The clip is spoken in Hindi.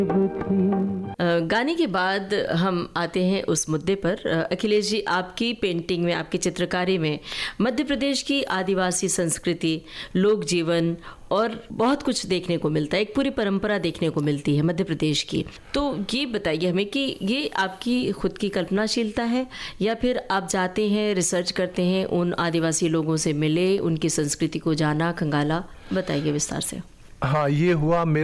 गाने के बाद हम आते हैं उस मुद्दे पर। अखिलेश जी, आपकी पेंटिंग में, आपकी चित्रकारी में मध्य प्रदेश की आदिवासी संस्कृति, लोक जीवन और बहुत कुछ देखने को मिलता है। एक पूरी परंपरा देखने को मिलती है मध्य प्रदेश की। तो ये बताइए हमें कि ये आपकी खुद की कल्पनाशीलता है या फिर आप जाते हैं, रिसर्च करते हैं, उन आदिवासी लोगों से मिले, उनकी संस्कृति को जाना, खंगाला? बताइए विस्तार से। हाँ, ये हुआ